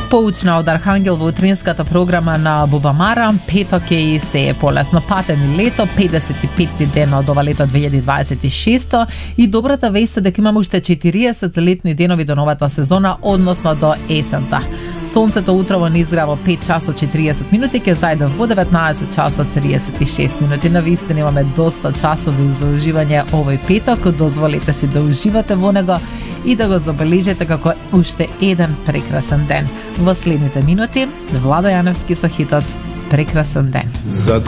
Поучна од Архангел во утринската програма на Бубамара, петок е и се е полесно патен лето, 55-ти ден од ова лето 2026 и добрата вест е дека имаме уште 40 летни денови до новата сезона, односно до есента. Сонцето утрово не изграва 5 часот 40 минути, ќе зајде во 19 часот 36 минути. На вистина имаме доста часови за уживање овој петок, дозволете си да уживате во него и да го забележите како уште еден прекрасен ден. Во следните минути, Владо Јаневски со хитот Прекрасен ден. Зад